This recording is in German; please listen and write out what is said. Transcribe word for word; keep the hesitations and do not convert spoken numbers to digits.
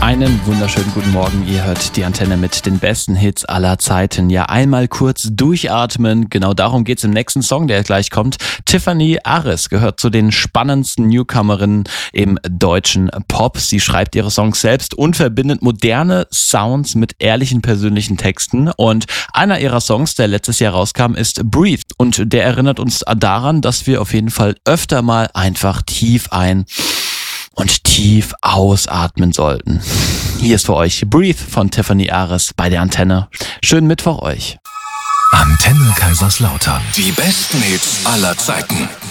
Einen wunderschönen guten Morgen, ihr hört die Antenne mit den besten Hits aller Zeiten. Ja, einmal kurz durchatmen, genau darum geht's im nächsten Song, der gleich kommt. Tiffany Aris gehört zu den spannendsten Newcomerinnen im deutschen Pop. Sie schreibt ihre Songs selbst und verbindet moderne Sounds mit ehrlichen persönlichen Texten. Und einer ihrer Songs, der letztes Jahr rauskam, ist Breathe. Und der erinnert uns daran, dass wir auf jeden Fall öfter mal einfach tief ein und tief ausatmen sollten. Hier ist für euch Breathe von Tiffany Aris bei der Antenne. Schönen Mittwoch euch. Antenne Kaiserslautern. Die besten Hits aller Zeiten.